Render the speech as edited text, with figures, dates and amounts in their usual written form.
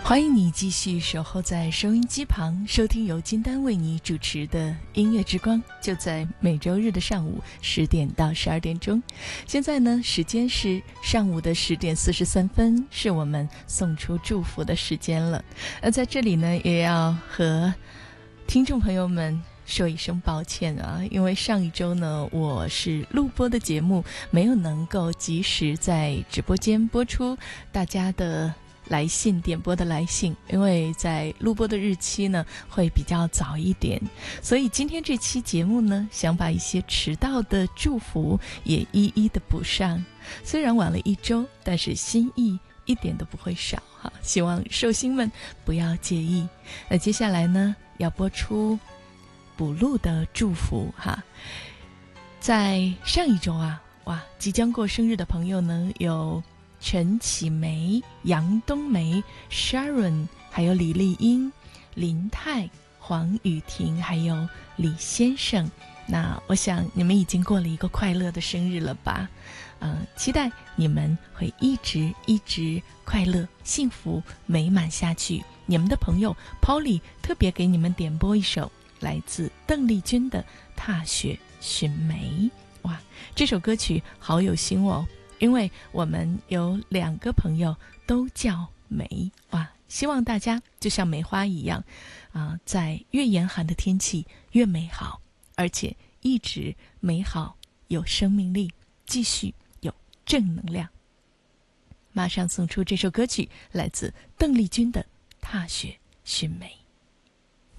欢迎你继续守候在收音机旁，收听由金丹为你主持的音乐之光，就在每周日的上午10点到12点钟。现在呢，时间是上午的10点43分，是我们送出祝福的时间了。而在这里呢，也要和听众朋友们说一声抱歉啊，因为上一周呢，我是录播的节目没有能够及时在直播间播出大家的来信，点播的来信，因为在录播的日期呢会比较早一点，所以今天这期节目呢，想把一些迟到的祝福也一一的补上。虽然晚了一周，但是心意一点都不会少哈，希望寿星们不要介意。那接下来呢，要播出补录的祝福哈。在上一周啊，即将过生日的朋友呢，有陈启梅、杨冬梅、Sharon， 还有李丽英、林泰、黄雨婷，还有李先生。那我想你们已经过了一个快乐的生日了吧？期待你们会一直快乐、幸福、美满下去。你们的朋友 Polly 特别给你们点播一首来自邓丽君的《踏雪寻梅》。哇，这首歌曲好有心哦，因为我们有2个朋友都叫梅。哇，希望大家就像梅花一样在越严寒的天气越美好，而且一直美好，有生命力，继续有正能量。马上送出这首歌曲，来自邓丽君的《踏雪寻梅》。